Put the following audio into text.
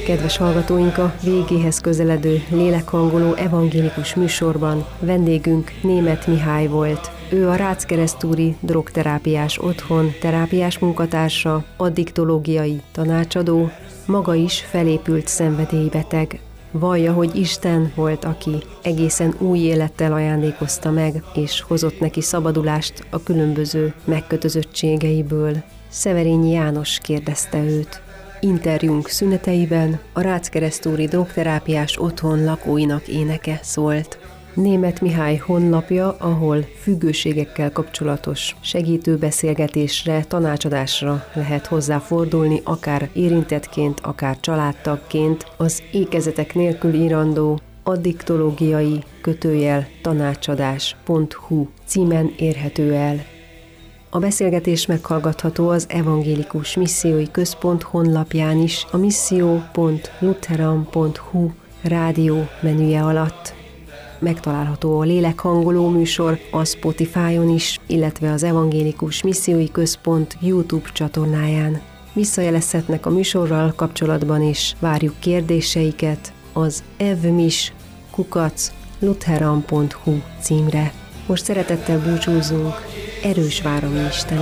Kedves hallgatóink, a végéhez közeledő lélekhangoló evangélikus műsorban vendégünk Németh Mihály volt. Ő a Ráczkeresztúri Drogterápiás Otthon terápiás munkatársa, addiktológiai tanácsadó, maga is felépült szenvedélybeteg. Vallja, hogy Isten volt, aki egészen új élettel ajándékozta meg, és hozott neki szabadulást a különböző megkötözöttségeiből. Szeverényi János kérdezte őt. Interjúnk szüneteiben a Ráczkeresztúri Drogterápiás Otthon lakóinak éneke szólt. Németh Mihály honlapja, ahol függőségekkel kapcsolatos segítőbeszélgetésre, tanácsadásra lehet hozzáfordulni, akár érintettként, akár családtagként, az ékezetek nélkül írandó addiktológiai-tanácsadás.hu címen érhető el. A beszélgetés meghallgatható az Evangélikus Missziói Központ honlapján is, a missio.lutheran.hu rádió menüje alatt. Megtalálható a lélekhangoló műsor a Spotify-on is, illetve az Evangélikus Missziói Központ YouTube csatornáján. Visszajelezhetnek a műsorral kapcsolatban is, várjuk kérdéseiket az evmis@lutheran.hu címre. Most szeretettel búcsúzunk, erős várom Isten!